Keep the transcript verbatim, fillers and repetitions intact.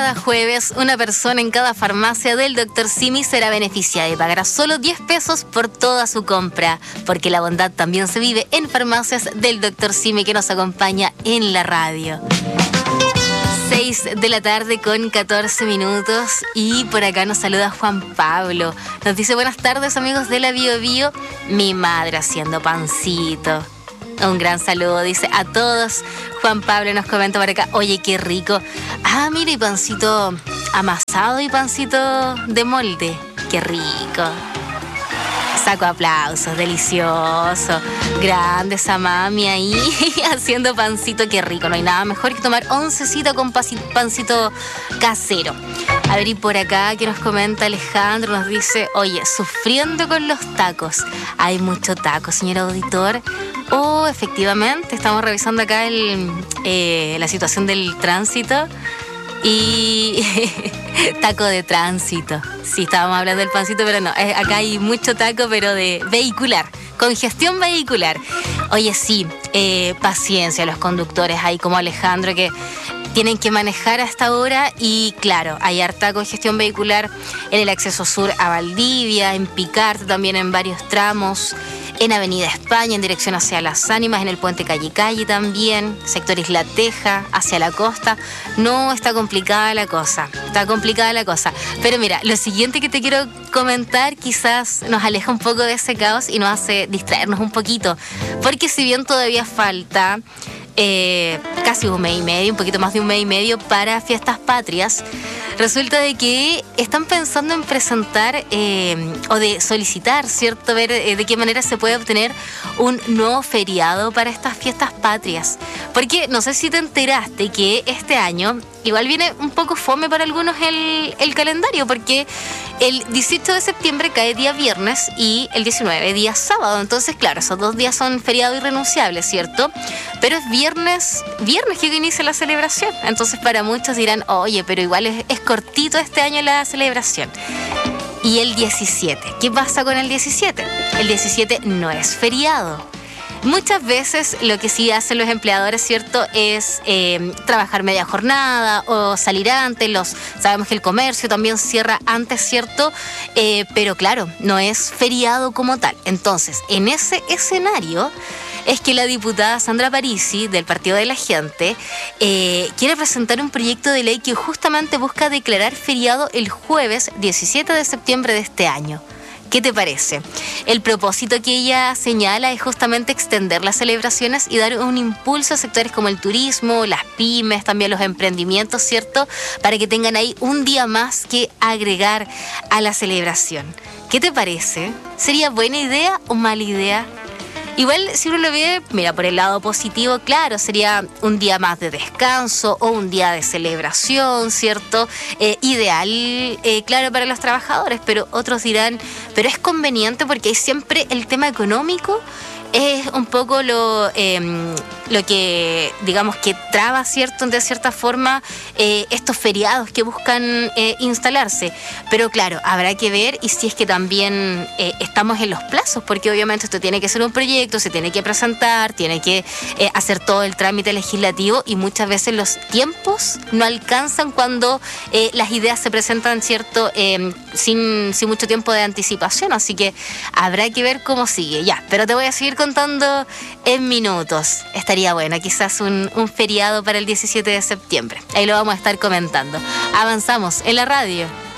cada jueves, una persona en cada farmacia del doctor Simi será beneficiada y pagará solo diez pesos por toda su compra, porque la bondad también se vive en farmacias del doctor Simi, que nos acompaña en la radio. seis de la tarde con catorce minutos y por acá nos saluda Juan Pablo. Nos dice: buenas tardes, amigos de la Bio Bio, mi madre haciendo pancito. Un gran saludo, dice, a todos. Juan Pablo nos comenta por acá: oye, qué rico. Ah, mira, y pancito amasado y pancito de molde. Qué rico. Saco aplausos, delicioso. Grande esa mami ahí haciendo pancito, qué rico. No hay nada mejor que tomar oncecita con pancito casero. A ver, y por acá que nos comenta Alejandro, nos dice: oye, sufriendo con los tacos. Hay mucho taco, señor auditor. Oh, efectivamente, estamos revisando acá el, eh, la situación del tránsito y taco de tránsito. Sí, estábamos hablando del pancito, pero no, eh, acá hay mucho taco, pero de vehicular, congestión vehicular. Oye, sí, eh, paciencia los conductores ahí como Alejandro, que tienen que manejar a esta hora y claro, hay harta congestión vehicular en el acceso sur a Valdivia, en Picarte también en varios tramos, en Avenida España en dirección hacia Las Ánimas, en el puente Calle Calle también, sector Isla Teja, hacia la costa. No, está complicada la cosa, está complicada la cosa. Pero mira, lo siguiente que te quiero comentar quizás nos aleja un poco de ese caos y nos hace distraernos un poquito, porque si bien todavía falta Eh, casi un mes y medio, un poquito más de un mes y medio para Fiestas Patrias, resulta de que están pensando en presentar eh, o de solicitar, ¿cierto? Ver eh, de qué manera se puede obtener un nuevo feriado para estas Fiestas Patrias. Porque no sé si te enteraste que este año igual viene un poco fome para algunos el, el calendario, porque el dieciocho de septiembre cae día viernes y el diecinueve día sábado. Entonces, claro, esos dos días son feriado irrenunciable, ¿cierto? Pero es viernes, viernes que inicia la celebración. Entonces, para muchos dirán: oye, pero igual es, es cortito este año la celebración. Y el diecisiete, ¿qué pasa con el diecisiete? El diecisiete no es feriado. Muchas veces lo que sí hacen los empleadores, ¿cierto?, es eh, trabajar media jornada o salir antes. Los, sabemos que el comercio también cierra antes, ¿cierto? Eh, pero claro, no es feriado como tal. Entonces, en ese escenario es que la diputada Sandra Parisi, del Partido de la Gente, eh, quiere presentar un proyecto de ley que justamente busca declarar feriado el jueves diecisiete de septiembre de este año. ¿Qué te parece? El propósito que ella señala es justamente extender las celebraciones y dar un impulso a sectores como el turismo, las pymes, también los emprendimientos, ¿cierto? Para que tengan ahí un día más que agregar a la celebración. ¿Qué te parece? ¿Sería buena idea o mala idea? Igual, si uno lo ve, mira, por el lado positivo, claro, sería un día más de descanso o un día de celebración, ¿cierto? Eh, ideal, eh, claro, para los trabajadores, pero otros dirán, pero es conveniente porque hay siempre el tema económico. Es un poco lo, eh, lo que, digamos, que traba, ¿cierto?, de cierta forma, eh, estos feriados que buscan eh, instalarse. Pero claro, habrá que ver y si es que también eh, estamos en los plazos, porque obviamente esto tiene que ser un proyecto, se tiene que presentar, tiene que eh, hacer todo el trámite legislativo y muchas veces los tiempos no alcanzan cuando eh, las ideas se presentan, ¿cierto?, eh, sin, sin mucho tiempo de anticipación. Así que habrá que ver cómo sigue. Ya, pero te voy a seguir contando en minutos. Estaría bueno, quizás un, un feriado para el diecisiete de septiembre. Ahí lo vamos a estar comentando. Avanzamos en la radio.